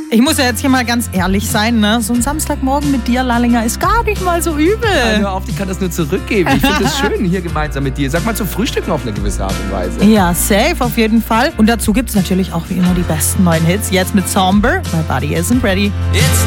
Ich muss ja jetzt hier mal ganz ehrlich sein, ne? So ein Samstagmorgen mit dir, Lallinger, ist gar nicht mal so übel. Hör auf, die kann das nur zurückgeben. Ich finde es schön, hier gemeinsam mit dir. Sag mal, zu frühstücken auf eine gewisse Art und Weise. Ja, safe auf jeden Fall. Und dazu gibt es natürlich auch wie immer die besten neuen Hits. Jetzt mit Somber, My Body Isn't Ready. It's